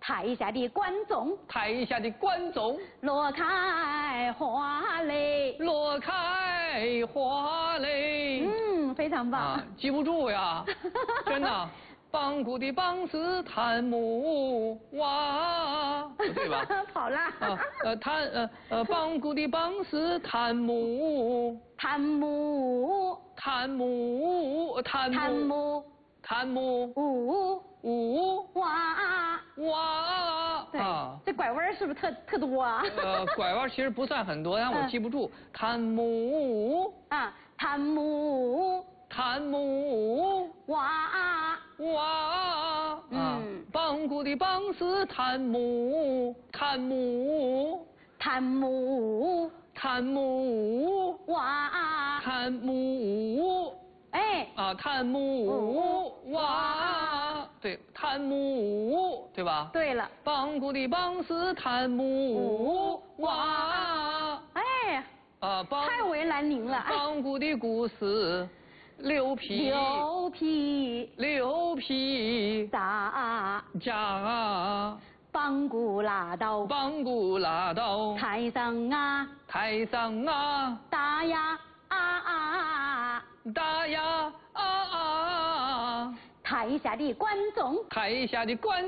台下的观众， 台下的观众， 落开花蕾， 落开花蕾。 非常棒。 啊，记不住呀，真的。邦古的邦是檀木瓦，对吧？ 跑啦。 邦古的邦是檀木， 檀木哇。对，这拐弯是不是特多啊？ 拐弯其实不算很多，但我记不住。檀木啊，檀木哇。 邦古的邦是檀木哇。 哎。 檀木哇。对，檀木，对吧？ 对了。 邦古的邦是檀木哇。 哎。太为难您了。 邦古的古是六匹大家。 邦古拉到台上啊，大呀大呀台下的观众。